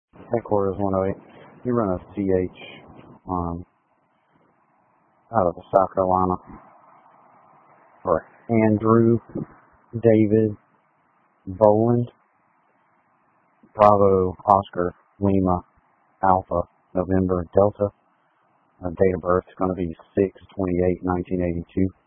Headquarters 108. You run a CH out of South Carolina for Andrew David Boland, Bravo Oscar Lima Alpha November Delta. Date of birth is going to be 6/28/1982.